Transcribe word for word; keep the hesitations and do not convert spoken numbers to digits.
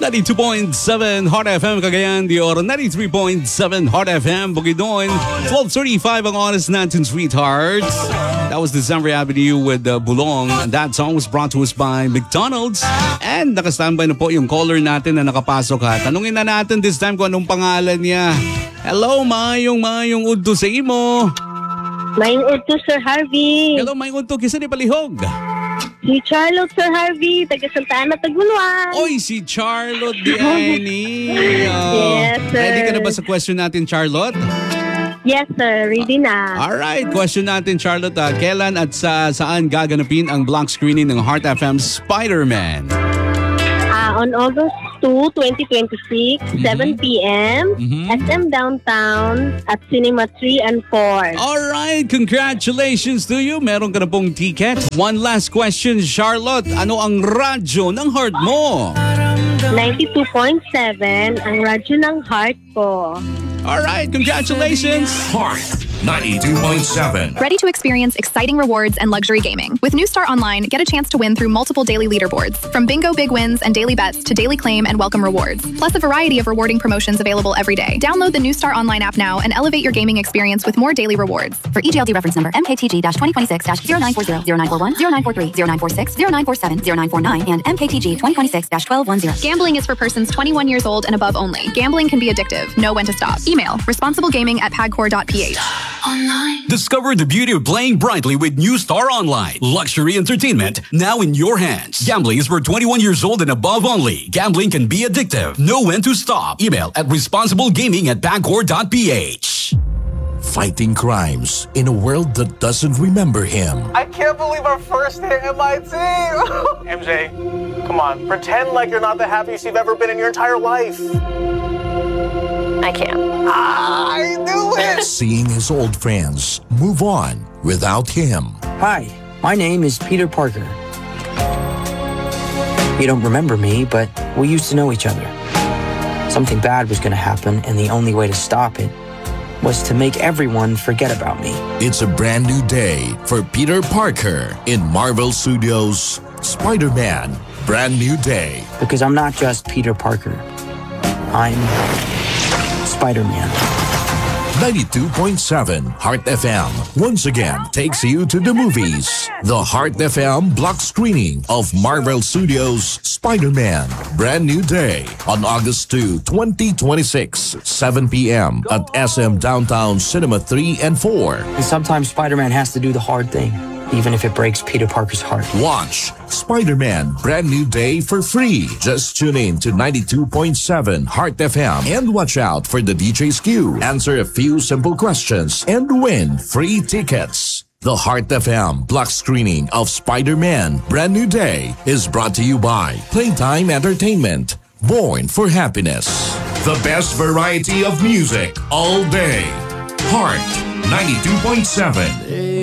ninety-two point seven Heart F M Cagayan de Oro, ninety-three point seven Heart F M Bukidnon. twelve thirty-five ang oras natin, sweethearts. That was December Avenue with uh, Bulong. And that song was brought to us by McDonald's. And nakastandby na po yung caller natin na nakapasok ha. Tanungin na natin this time kung anong pangalan niya. Hello, Mayong Mayong Udto sa imo. Mayong Udto, Sir Harvey. Hello, Mayong Udto. Kisa ni Palihog? Si Charlotte, Sir Harvey, taga Santa Ana, Taguluan. Oy, si Charlotte Diani. Oh. Yes, sir. Ready ka na ba sa question natin, Charlotte? Yes, sir. Ready na. Alright, question natin, Charlotte. Uh, kailan at sa saan gaganapin ang block screening ng Heart F M Spider-Man? Uh, on August second, twenty twenty-six, Mm-hmm. seven p.m. Mhm. S M Downtown at Cinema three and four. Alright, congratulations to you. Meron ka na pong ticket. One last question, Charlotte. Ano ang radyo ng heart mo? ninety-two point seven ang radyo ng heart ko. Alright, congratulations. Heart ninety-two point seven. Ready to experience exciting rewards and luxury gaming? With New Star Online, get a chance to win through multiple daily leaderboards, from bingo big wins and daily bets to daily claim and welcome rewards, plus a variety of rewarding promotions available every day. Download the New Star Online app now and elevate your gaming experience with more daily rewards. For E G L D reference number M K T G twenty twenty-six zero nine four zero, zero nine four one, zero nine four three, zero nine four six, zero nine four seven, zero nine four nine, and M K T G twenty twenty-six twelve ten. Gambling is for persons twenty-one years old and above only. Gambling can be addictive. Know when to stop. Email responsiblegaming at pagcor dot p h. Discover the beauty of playing brightly with New Star Online. Luxury entertainment now in your hands. Gambling is for twenty-one years old and above only. Gambling can be addictive. Know when to stop. Email at responsiblegaming at pagcor dot p h. Fighting crimes in a world that doesn't remember him. I can't believe our first hit M I T. M J, come on. Pretend like you're not the happiest you've ever been in your entire life. I can't. I knew it. Seeing his old friends move on without him. Hi, my name is Peter Parker. You don't remember me, but we used to know each other. Something bad was going to happen, and the only way to stop it was to make everyone forget about me. It's a brand new day for Peter Parker in Marvel Studios' Spider-Man Brand New Day. Because I'm not just Peter Parker. I'm Spider-Man. ninety-two point seven Heart F M once again takes you to the movies. The Heart F M block screening of Marvel Studios' Spider-Man Brand New Day on August second, twenty twenty-six, seven p.m. at S M Downtown Cinema three and four. And sometimes Spider-Man has to do the hard thing, even if it breaks Peter Parker's heart. Watch Spider-Man Brand New Day for free. Just tune in to ninety-two point seven Heart F M and watch out for the D J's queue. Answer a few simple questions and win free tickets. The Heart F M block screening of Spider-Man Brand New Day is brought to you by Playtime Entertainment. Born for happiness. The best variety of music all day. Heart ninety-two point seven.